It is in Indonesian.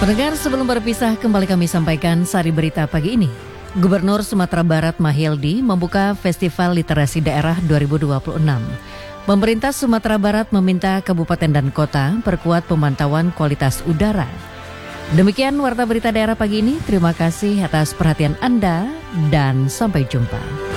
Pendengar, sebelum berpisah kembali kami sampaikan sari berita pagi ini. Gubernur Sumatera Barat Mahyildi membuka Festival Literasi Daerah 2026. Pemerintah Sumatera Barat meminta kabupaten dan kota perkuat pemantauan kualitas udara. Demikian Warta Berita Daerah pagi ini. Terima kasih atas perhatian Anda dan sampai jumpa.